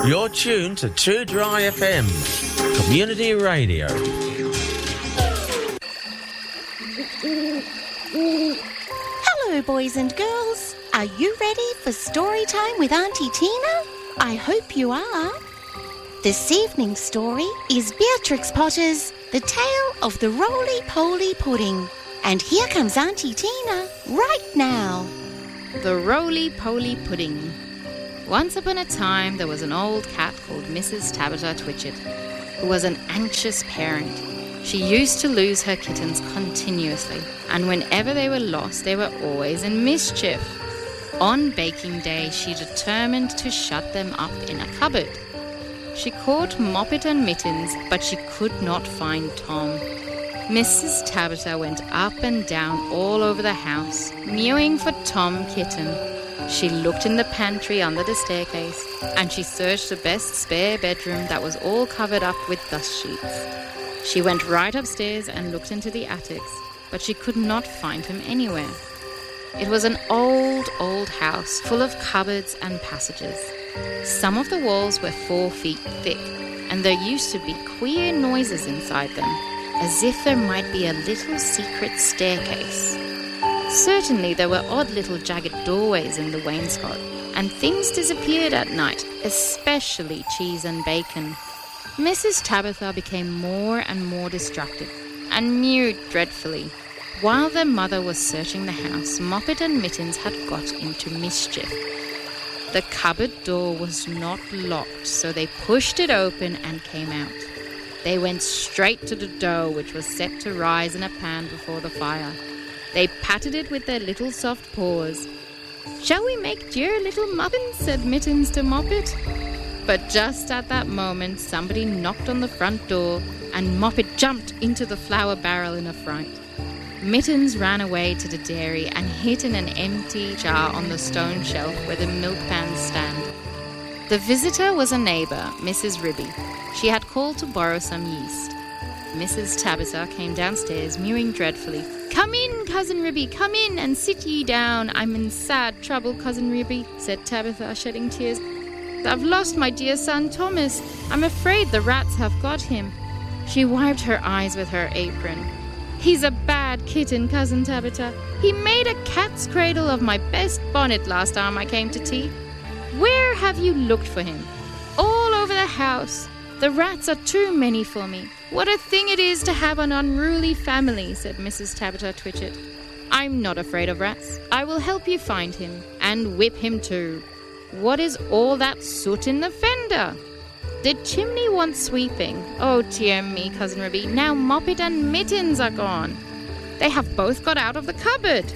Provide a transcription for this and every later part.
You're tuned to 2 Dry FM, community radio. Hello, boys and girls. Are you ready for story time with Auntie Tina? I hope you are. This evening's story is Beatrix Potter's The Tale of the Roly-Poly Pudding. And here comes Auntie Tina right now. The Roly-Poly Pudding. Once upon a time, there was an old cat called Mrs. Tabitha Twitchit, who was an anxious parent. She used to lose her kittens continuously, and whenever they were lost, they were always in mischief. On baking day, she determined to shut them up in a cupboard. She caught Moppet and Mittens, but she could not find Tom. Mrs. Tabitha went up and down all over the house, mewing for Tom Kitten. She looked in the pantry under the staircase, and she searched the best spare bedroom that was all covered up with dust sheets. She went right upstairs and looked into the attics, but she could not find him anywhere. It was an old, old house full of cupboards and passages. Some of the walls were 4 feet thick, and there used to be queer noises inside them, as if there might be a little secret staircase. Certainly there were odd little jagged doorways in the wainscot, and things disappeared at night, especially cheese and bacon. Mrs. Tabitha became more and more distracted, and mewed dreadfully. While their mother was searching the house, Moppet and Mittens had got into mischief. The cupboard door was not locked, so they pushed it open and came out. They went straight to the dough, which was set to rise in a pan before the fire. They patted it with their little soft paws. "Shall we make dear little muffins?" said Mittens to Moppet. But just at that moment, somebody knocked on the front door, and Moppet jumped into the flour barrel in a fright. Mittens ran away to the dairy and hid in an empty jar on the stone shelf where the milk pans stand. The visitor was a neighbour, Mrs. Ribby. She had called to borrow some yeast. Mrs. Tabitha came downstairs, mewing dreadfully. "Come in, Cousin Ribby, come in and sit ye down. I'm in sad trouble, Cousin Ribby," said Tabitha, shedding tears. "I've lost my dear son Thomas. I'm afraid the rats have got him." She wiped her eyes with her apron. "He's a bad kitten, Cousin Tabitha. He made a cat's cradle of my best bonnet last time I came to tea. Where have you looked for him?" "All over the house. The rats are too many for me. What a thing it is to have an unruly family," said Mrs. Tabitha Twitchit. "I'm not afraid of rats. I will help you find him, and whip him too. What is all that soot in the fender? The chimney wants sweeping. Oh dear me, Cousin Ribby, now Moppet and Mittens are gone. They have both got out of the cupboard."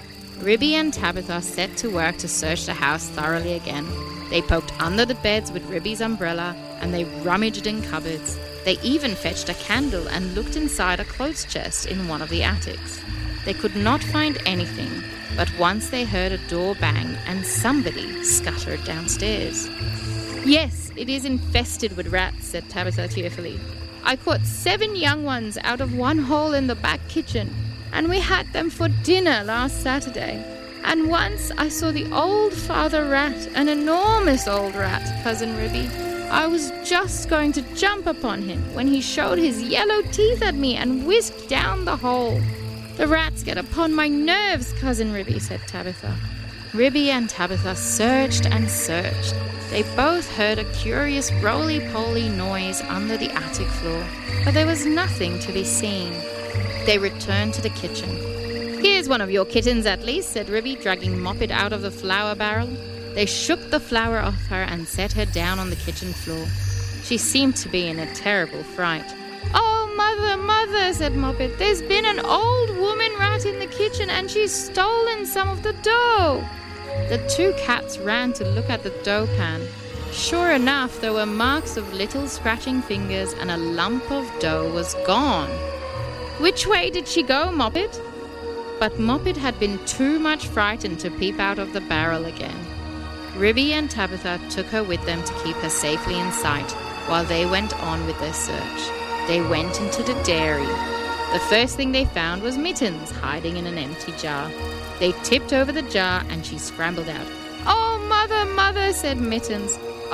Ribby and Tabitha set to work to search the house thoroughly again. They poked under the beds with Ribby's umbrella, and they rummaged in cupboards. They even fetched a candle and looked inside a clothes chest in one of the attics. They could not find anything, but once they heard a door bang and somebody scuttered downstairs. "Yes, it is infested with rats," said Tabitha tearfully. "I caught 7 young ones out of one hole in the back kitchen, and we had them for dinner last Saturday. And once I saw the old father rat, an enormous old rat, Cousin Ribby. I was just going to jump upon him when he showed his yellow teeth at me and whisked down the hole. The rats get upon my nerves, Cousin Ribby," said Tabitha. Ribby and Tabitha searched and searched. They both heard a curious roly-poly noise under the attic floor, but there was nothing to be seen. They returned to the kitchen. "Here's one of your kittens at least," said Ribby, dragging Moppet out of the flour barrel. They shook the flour off her and set her down on the kitchen floor. She seemed to be in a terrible fright. "Oh, mother, mother," said Moppet, "there's been an old woman rat in the kitchen and she's stolen some of the dough." The 2 cats ran to look at the dough pan. Sure enough, there were marks of little scratching fingers and a lump of dough was gone. "Which way did she go, Moppet?" But Moppet had been too much frightened to peep out of the barrel again. Ribby and Tabitha took her with them to keep her safely in sight while they went on with their search. They went into the dairy. The first thing they found was Mittens hiding in an empty jar. They tipped over the jar and she scrambled out. "Oh, mother, mother," said Mittens. "Oh,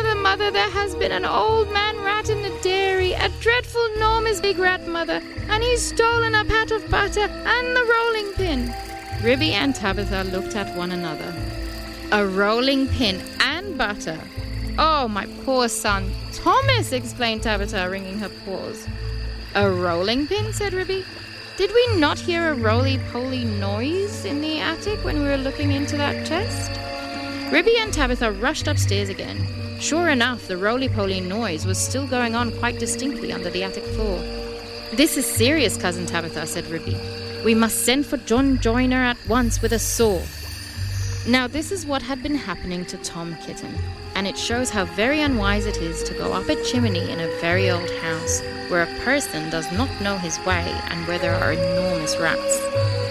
Mother, there has been an old man rat in the dairy, a dreadful enormous big rat, Mother, and he's stolen a pat of butter and the rolling pin." Ribby and Tabitha looked at one another. A rolling pin and butter. "Oh, my poor son Thomas," exclaimed Tabitha, wringing her paws. "A rolling pin?" said Ribby. "Did we not hear a roly-poly noise in the attic when we were looking into that chest?" Ribby and Tabitha rushed upstairs again. Sure enough, the roly-poly noise was still going on quite distinctly under the attic floor. "This is serious, Cousin Tabitha," said Ribby. "We must send for John Joyner at once with a saw." Now this is what had been happening to Tom Kitten, and it shows how very unwise it is to go up a chimney in a very old house where a person does not know his way and where there are enormous rats.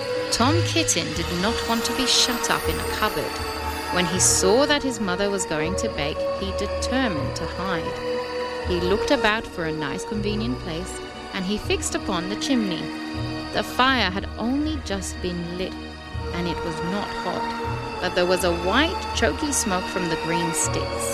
Tom Kitten did not want to be shut up in a cupboard. When he saw that his mother was going to bake, he determined to hide. He looked about for a nice convenient place, and he fixed upon the chimney. The fire had only just been lit, and it was not hot, but there was a white, choky smoke from the green sticks.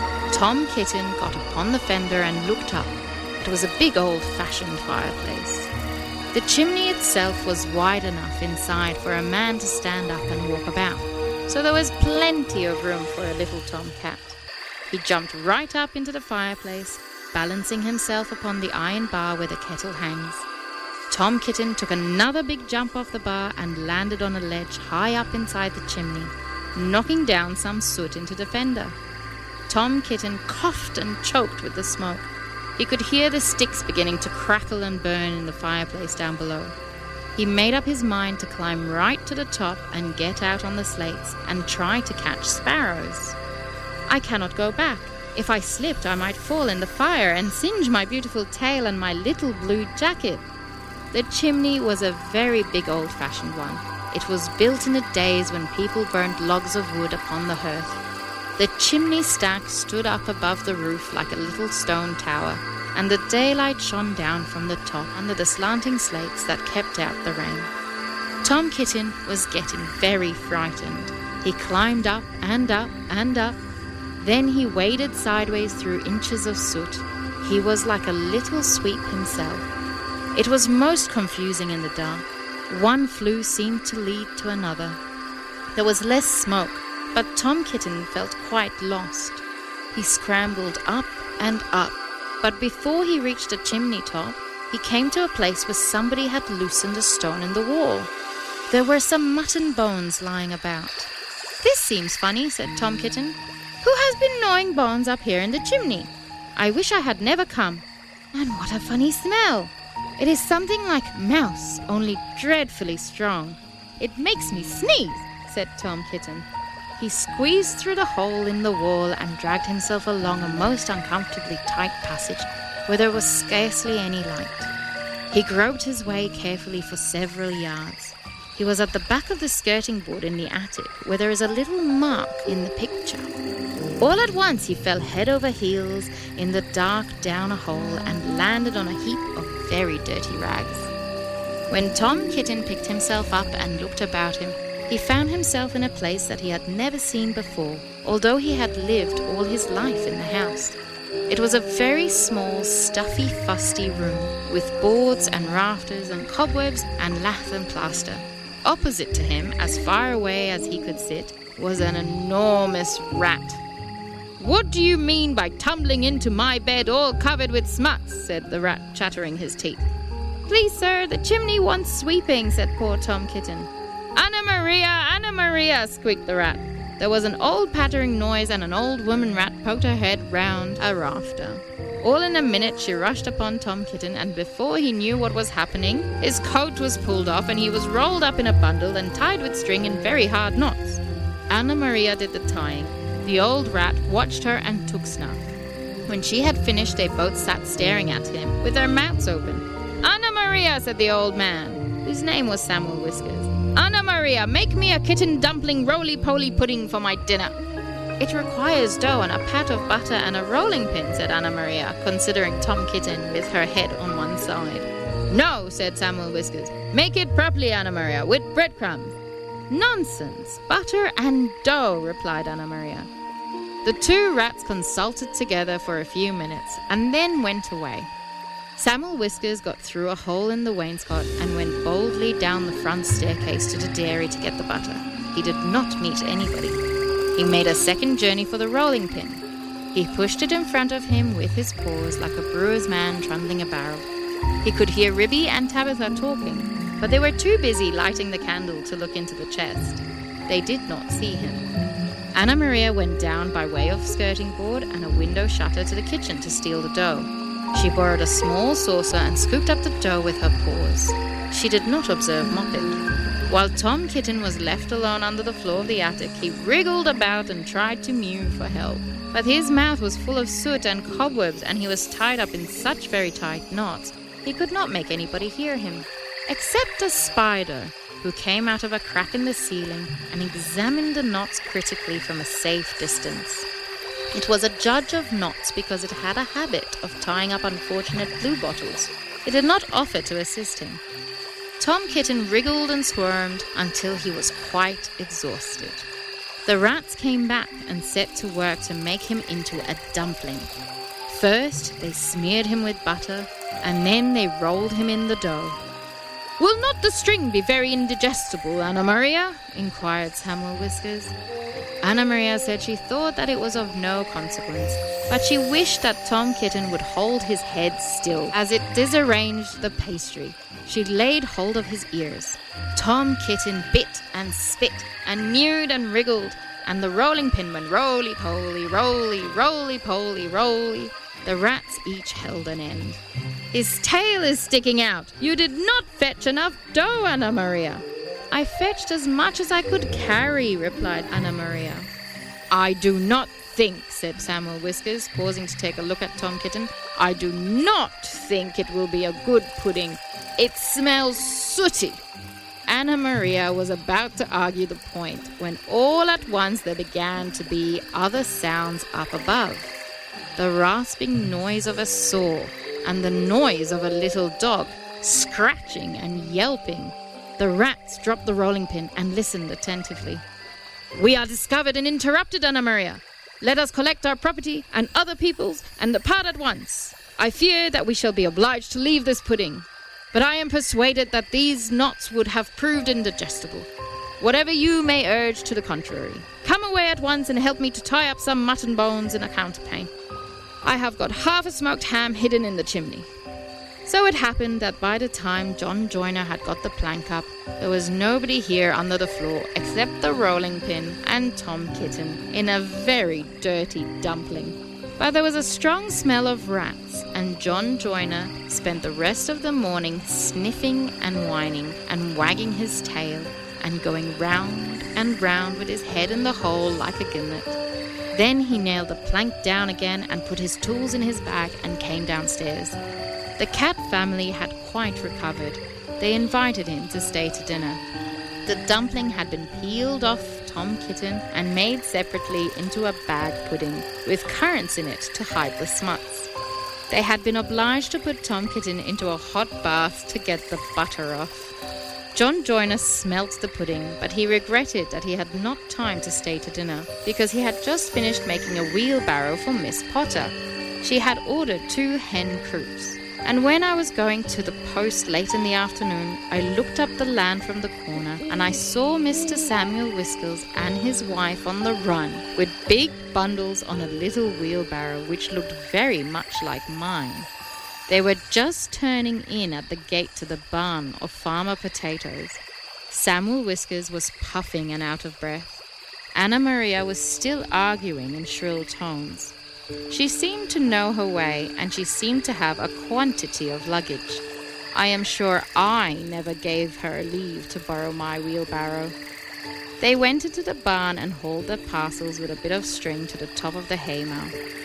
Tom Kitten got upon the fender and looked up. It was a big old-fashioned fireplace. The chimney itself was wide enough inside for a man to stand up and walk about, so there was plenty of room for a little tomcat. He jumped right up into the fireplace, balancing himself upon the iron bar where the kettle hangs. Tom Kitten took another big jump off the bar and landed on a ledge high up inside the chimney, knocking down some soot into the fender. Tom Kitten coughed and choked with the smoke. He could hear the sticks beginning to crackle and burn in the fireplace down below. He made up his mind to climb right to the top and get out on the slates and try to catch sparrows. "I cannot go back. If I slipped, I might fall in the fire and singe my beautiful tail and my little blue jacket." The chimney was a very big old-fashioned one. It was built in the days when people burnt logs of wood upon the hearth. The chimney stack stood up above the roof like a little stone tower, and the daylight shone down from the top under the slanting slates that kept out the rain. Tom Kitten was getting very frightened. He climbed up and up and up. Then he waded sideways through inches of soot. He was like a little sweep himself. It was most confusing in the dark. One flue seemed to lead to another. There was less smoke, but Tom Kitten felt quite lost. He scrambled up and up, but before he reached the chimney top, he came to a place where somebody had loosened a stone in the wall. There were some mutton bones lying about. "This seems funny," said Tom Kitten. "Who has been gnawing bones up here in the chimney? I wish I had never come. And what a funny smell! It is something like mouse, only dreadfully strong. It makes me sneeze," said Tom Kitten. He squeezed through the hole in the wall and dragged himself along a most uncomfortably tight passage where there was scarcely any light. He groped his way carefully for several yards. He was at the back of the skirting board in the attic, where there is a little mark in the picture. All at once he fell head over heels in the dark down a hole and landed on a heap of very dirty rags. When Tom Kitten picked himself up and looked about him, he found himself in a place that he had never seen before, although he had lived all his life in the house. It was a very small, stuffy, fusty room, with boards and rafters and cobwebs and lath and plaster. Opposite to him, as far away as he could sit, was an enormous rat. "What do you mean by tumbling into my bed all covered with smuts?" said the rat, chattering his teeth. "Please, sir, the chimney wants sweeping," said poor Tom Kitten. "Anna Maria," squeaked the rat. There was an old pattering noise, and an old woman rat poked her head round a rafter. All in a minute she rushed upon Tom Kitten, and before he knew what was happening, his coat was pulled off and he was rolled up in a bundle and tied with string in very hard knots. Anna Maria did the tying. The old rat watched her and took snuff. When she had finished, they both sat staring at him with their mouths open. "Anna Maria," said the old man, whose name was Samuel Whiskers. "Anna Maria, make me a kitten dumpling roly-poly pudding for my dinner." "It requires dough and a pat of butter and a rolling pin," said Anna Maria, considering Tom Kitten with her head on one side. "No," said Samuel Whiskers. "Make it properly, Anna Maria, with breadcrumbs." "Nonsense! Butter and dough," replied Anna Maria. The two rats consulted together for a few minutes and then went away. Samuel Whiskers got through a hole in the wainscot and went boldly down the front staircase to the dairy to get the butter. He did not meet anybody. He made a second journey for the rolling pin. He pushed it in front of him with his paws like a brewer's man trundling a barrel. He could hear Ribby and Tabitha talking, but they were too busy lighting the candle to look into the chest. They did not see him. Anna Maria went down by way of skirting board and a window shutter to the kitchen to steal the dough. She borrowed a small saucer and scooped up the dough with her paws. She did not observe Moppet. While Tom Kitten was left alone under the floor of the attic, he wriggled about and tried to mew for help. But his mouth was full of soot and cobwebs, and he was tied up in such very tight knots, he could not make anybody hear him, except a spider, who came out of a crack in the ceiling and examined the knots critically from a safe distance. It was a judge of knots because it had a habit of tying up unfortunate blue bottles. It did not offer to assist him. Tom Kitten wriggled and squirmed until he was quite exhausted. The rats came back and set to work to make him into a dumpling. First, they smeared him with butter, and then they rolled him in the dough. "Will not the string be very indigestible, Anna Maria?" inquired Samuel Whiskers. Anna Maria said she thought that it was of no consequence, but she wished that Tom Kitten would hold his head still as it disarranged the pastry. She laid hold of his ears. Tom Kitten bit and spit and mewed and wriggled, and the rolling pin went roly-poly, roly, roly-poly, roly. The rats each held an end. "His tail is sticking out. You did not fetch enough dough, Anna Maria." "I fetched as much as I could carry," replied Anna Maria. "I do not think," said Samuel Whiskers, pausing to take a look at Tom Kitten, "I do not think it will be a good pudding. It smells sooty." Anna Maria was about to argue the point when all at once there began to be other sounds up above. The rasping noise of a saw and the noise of a little dog, scratching and yelping. The rats dropped the rolling pin and listened attentively. "We are discovered and interrupted, Anna Maria. Let us collect our property and other people's and depart at once. I fear that we shall be obliged to leave this pudding, but I am persuaded that these knots would have proved indigestible. Whatever you may urge to the contrary, come away at once and help me to tie up some mutton bones in a counterpane. I have got half a smoked ham hidden in the chimney." So it happened that by the time John Joyner had got the plank up, there was nobody here under the floor except the rolling pin and Tom Kitten in a very dirty dumpling. But there was a strong smell of rats, and John Joyner spent the rest of the morning sniffing and whining and wagging his tail and going round and round with his head in the hole like a gimlet. Then he nailed the plank down again and put his tools in his bag and came downstairs. The cat family had quite recovered. They invited him to stay to dinner. The dumpling had been peeled off Tom Kitten and made separately into a bag pudding with currants in it to hide the smuts. They had been obliged to put Tom Kitten into a hot bath to get the butter off. John Joyner smelt the pudding, but he regretted that he had not time to stay to dinner because he had just finished making a wheelbarrow for Miss Potter. She had ordered 2 hen coops. And when I was going to the post late in the afternoon, I looked up the land from the corner and I saw Mr. Samuel Whiskers and his wife on the run with big bundles on a little wheelbarrow which looked very much like mine. They were just turning in at the gate to the barn of Farmer Potatoes. Samuel Whiskers was puffing and out of breath. Anna Maria was still arguing in shrill tones. She seemed to know her way, and she seemed to have a quantity of luggage. I am sure I never gave her leave to borrow my wheelbarrow. They went into the barn and hauled their parcels with a bit of string to the top of the haymow.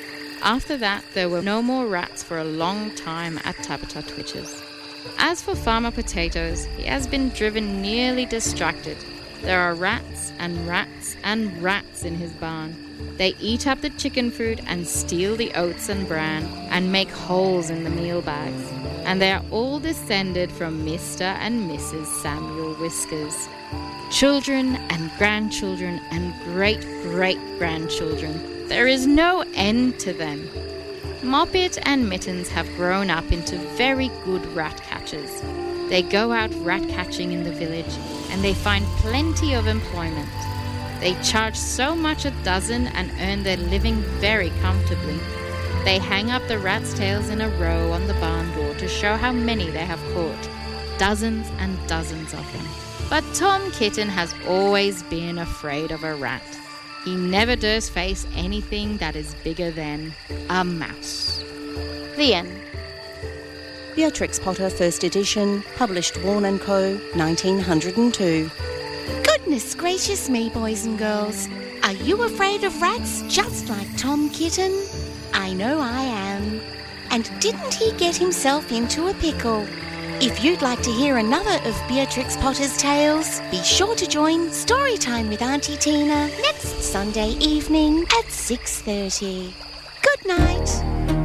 After that, there were no more rats for a long time at Tabitha Twitch's. As for Farmer Potatoes, he has been driven nearly distracted. There are rats and rats and rats in his barn. They eat up the chicken food and steal the oats and bran and make holes in the meal bags. And they are all descended from Mr. and Mrs. Samuel Whiskers. Children and grandchildren and great-great-grandchildren There is no end to them. Moppet and Mittens have grown up into very good rat catchers. They go out rat catching in the village and they find plenty of employment. They charge so much a dozen and earn their living very comfortably. They hang up the rats' tails in a row on the barn door to show how many they have caught. Dozens and dozens of them. But Tom Kitten has always been afraid of a rat. He never dares face anything that is bigger than a mouse. The end. Beatrix Potter, First Edition, published Warne & Co., 1902. Goodness gracious me, boys and girls. Are you afraid of rats just like Tom Kitten? I know I am. And didn't he get himself into a pickle? If you'd like to hear another of Beatrix Potter's tales, be sure to join Storytime with Auntie Tina next Sunday evening at 6:30. Good night.